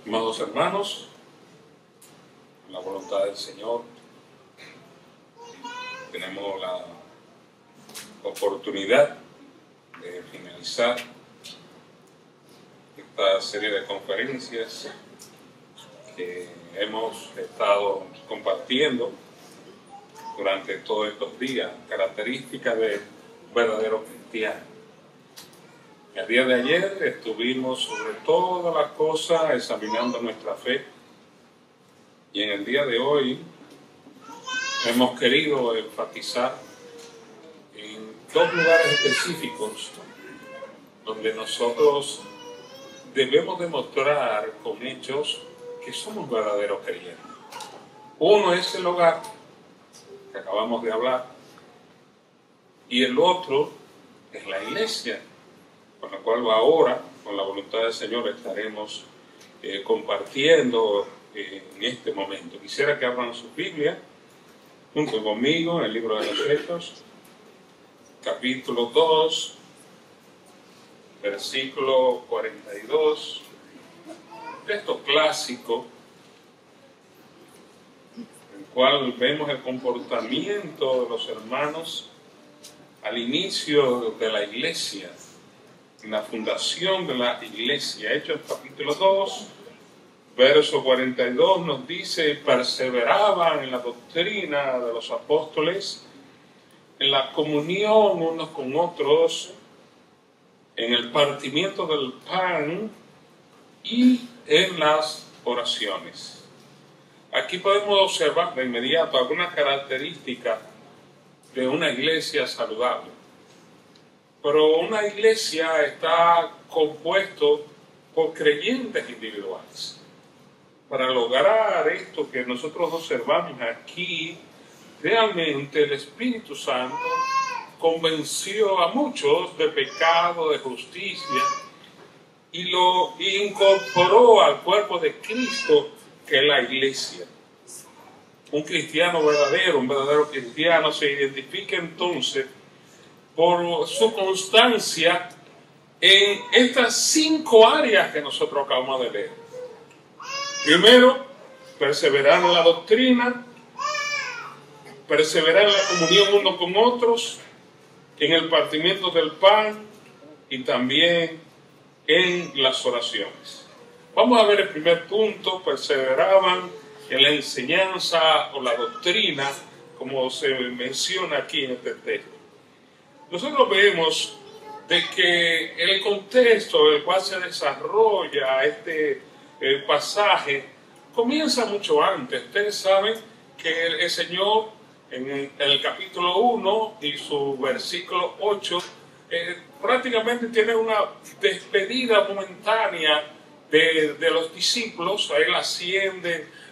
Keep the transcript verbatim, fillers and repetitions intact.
Amados hermanos, en la voluntad del Señor, tenemos la oportunidad de finalizar esta serie de conferencias que hemos estado compartiendo durante todos estos días, características de un verdadero cristiano. El día de ayer estuvimos sobre todas las cosas examinando nuestra fe, y en el día de hoy hemos querido enfatizar en dos lugares específicos donde nosotros debemos demostrar con hechos que somos verdaderos creyentes. Uno es el hogar, que acabamos de hablar, y el otro es la iglesia, con la cual ahora, con la voluntad del Señor, estaremos eh, compartiendo eh, en este momento. Quisiera que abran su Biblia junto conmigo en el libro de los Hechos, capítulo dos, versículo cuarenta y dos, texto clásico, en el cual vemos el comportamiento de los hermanos al inicio de la iglesia, en la fundación de la iglesia. Hechos capítulo dos, verso cuarenta y dos nos dice: perseveraban en la doctrina de los apóstoles, en la comunión unos con otros, en el partimiento del pan y en las oraciones. Aquí podemos observar de inmediato algunas características de una iglesia saludable. Pero una iglesia está compuesto por creyentes individuales. Para lograr esto que nosotros observamos aquí, realmente el Espíritu Santo convenció a muchos de pecado, de justicia, y lo incorporó al cuerpo de Cristo, que es la iglesia. Un cristiano verdadero, un verdadero cristiano se identifica entonces por su constancia en estas cinco áreas que nosotros acabamos de leer. Primero, perseverar en la doctrina, perseverar en la comunión unos con otros, en el partimiento del pan y también en las oraciones. Vamos a ver el primer punto: perseveraban en la enseñanza o la doctrina, como se menciona aquí en este texto. Nosotros vemos de que el contexto en el cual se desarrolla este eh, pasaje comienza mucho antes. Ustedes saben que el, el Señor en el, en el capítulo uno y su versículo ocho eh, prácticamente tiene una despedida momentánea de, de los discípulos. Él asciende